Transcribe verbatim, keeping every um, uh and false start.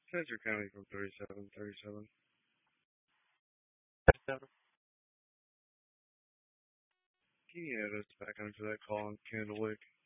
Spencer County from thirty-seven thirty-seven. Can you add us back onto that call on Candlewick?